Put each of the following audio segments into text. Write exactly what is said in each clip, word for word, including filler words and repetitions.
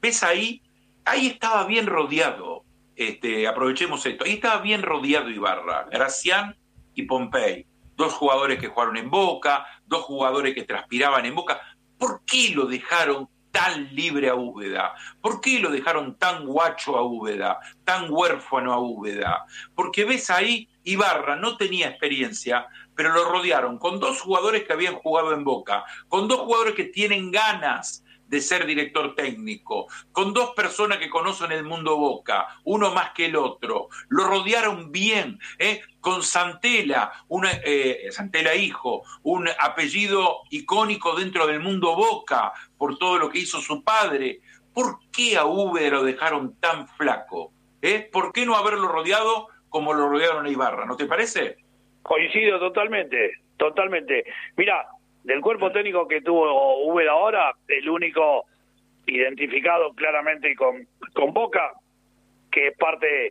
ves ahí, ahí estaba bien rodeado, este, aprovechemos esto, ahí estaba bien rodeado Ibarra, Gracián y Pompey, dos jugadores que jugaron en Boca, dos jugadores que transpiraban en Boca. ¿Por qué lo dejaron tan libre a Úbeda? ¿Por qué lo dejaron tan guacho a Úbeda, tan huérfano a Úbeda? Porque ves ahí, Ibarra no tenía experiencia, pero lo rodearon con dos jugadores que habían jugado en Boca, con dos jugadores que tienen ganas de ser director técnico, con dos personas que conocen el mundo Boca, uno más que el otro, lo rodearon bien, ¿eh? Con Santela, una, eh, Santela hijo, un apellido icónico dentro del mundo Boca, por todo lo que hizo su padre. ¿Por qué a Úbeda lo dejaron tan flaco? ¿Eh? ¿Por qué no haberlo rodeado como lo rodearon a Ibarra? ¿No te parece? Coincido totalmente, totalmente. Mira, del cuerpo técnico que tuvo Úbeda ahora, el único identificado claramente con, con Boca, que es parte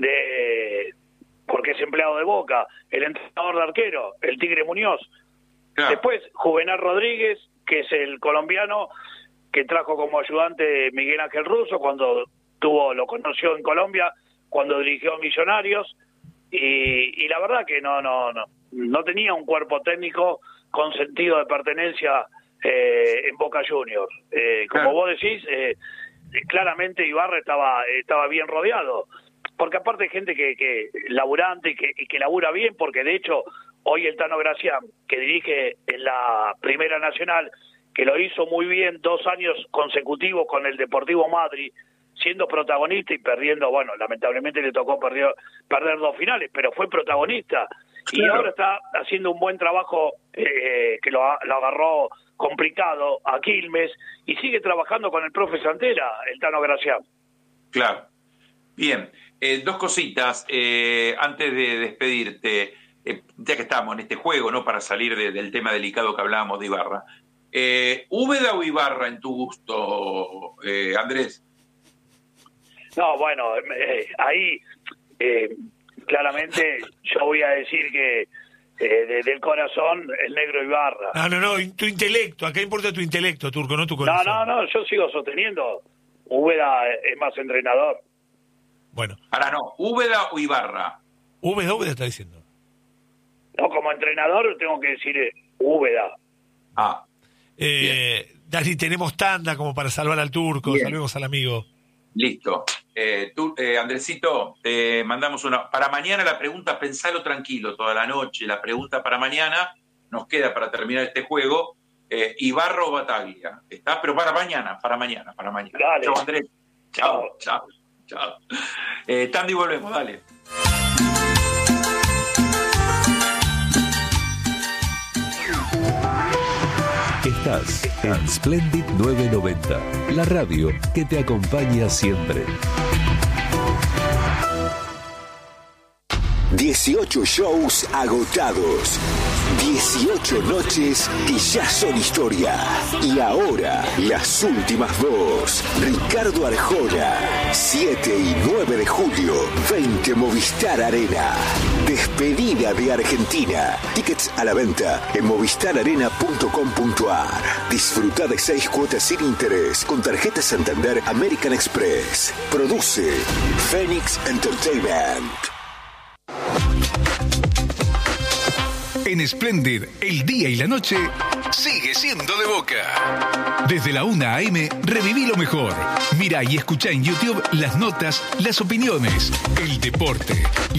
de, porque es empleado de Boca, el entrenador de arquero, el Tigre Muñoz. Claro. Después, Juvenal Rodríguez, que es el colombiano que trajo como ayudante Miguel Ángel Russo cuando tuvo, lo conoció en Colombia, cuando dirigió Millonarios, y, y la verdad que no, no, no, no tenía un cuerpo técnico con sentido de pertenencia eh, en Boca Juniors. Eh, como claro. vos decís, eh, claramente Ibarra estaba estaba bien rodeado, porque aparte hay gente que, que laburante y que, y que labura bien, porque de hecho hoy el Tano Gracián, que dirige en la Primera Nacional, que lo hizo muy bien dos años consecutivos con el Deportivo Madrid, siendo protagonista y perdiendo, bueno, lamentablemente le tocó perder, perder dos finales, pero fue protagonista. Y claro. ahora está haciendo un buen trabajo eh, que lo, lo agarró complicado a Quilmes y sigue trabajando con el profe Santela, el Tano Gracián. Claro. Bien, eh, dos cositas eh, antes de despedirte, eh, ya que estamos en este juego, ¿no? Para salir de, del tema delicado que hablábamos de Ibarra. Eh, ¿Úbeda o Ibarra en tu gusto, eh, Andrés? No, bueno, eh, ahí... Eh, claramente yo voy a decir que eh, de, del corazón el negro Ibarra. No, no, no, tu intelecto, acá importa tu intelecto, Turco, no tu corazón. No, no, no, yo sigo sosteniendo, Úbeda es más entrenador. Bueno. Ahora no, ¿Úbeda o Ibarra? Úbeda, Úbeda está diciendo. No, como entrenador tengo que decir Úbeda. Ah. Eh, Dani, tenemos tanda como para salvar al Turco, bien. Salvemos al amigo. Listo. Eh, tú, eh, Andresito, te mandamos una... Para mañana la pregunta, pensalo tranquilo toda la noche, la pregunta para mañana, nos queda para terminar este juego, eh, Ibarra o Bataglia, ¿está? Pero para mañana, para mañana, para mañana. Dale. Chao, Andrés. Chao, chao, chao. Eh, Tandy, volvemos, dale. Estás en Splendid novecientos noventa, la radio que te acompaña siempre. dieciocho shows agotados. dieciocho noches que ya son historia. Y ahora, las últimas dos. Ricardo Arjona, siete y nueve de julio, veinte Movistar Arena. Despedida de Argentina. Tickets a la venta en movistar arena punto com punto a r. Disfruta de seis cuotas sin interés con tarjeta Santander American Express. Produce Phoenix Entertainment. En Splendid, el día y la noche sigue siendo de Boca. Desde la una a eme, reviví lo mejor. Mira y escucha en YouTube las notas, las opiniones, el deporte.